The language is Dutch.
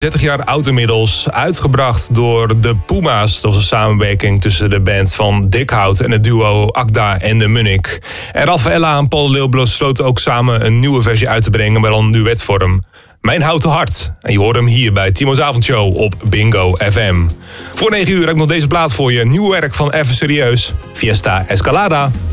30 jaar oud inmiddels, uitgebracht door de Puma's. Dat was een samenwerking tussen de band van Dikhout en het duo Akda en de Munnik. En Rafaela en Paul de Leeuw besloten ook samen een nieuwe versie uit te brengen, maar dan een duetvorm. Mijn houten hart. En je hoort hem hier bij Timo's Avondshow op Bingo FM. Voor 9 uur heb ik nog deze plaat voor je. Nieuw werk van Even Serieus. Fiesta Escalada.